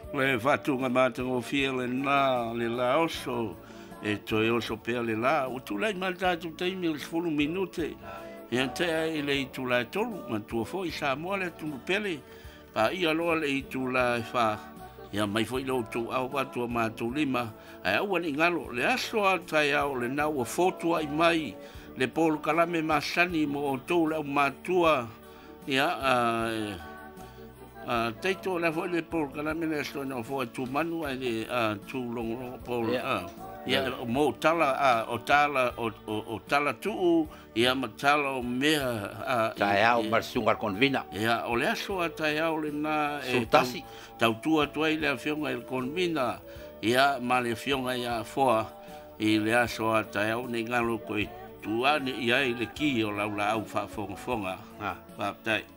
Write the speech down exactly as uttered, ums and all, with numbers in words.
Le fatunga matango fia le na le la oso e toi oso pea le la o tu lai malta tu te mil fulu minute e ante ai le tu la tolu ma tu foi sa mo le tu pele pa ia lo le tu la fa ia mai foi lo tu au wa tu ma tu lima ai au ni ngalo le aso ata ia o le na o foto ai mai le pol kalame masani mo o tu la matua ia a teito la foi le pol kalame le so no foi tu manu ai tu long long pol a ia mo tala o tala o tala tu ia matala o mea taia o marsunga convina ia o le aso taia o le na e tasi tau tua tua ile afionga il convina ia male afionga ia foa i le aso taia o ne ngalo ko tua ia ile ki o laula au fa fonga fonga ah pa tai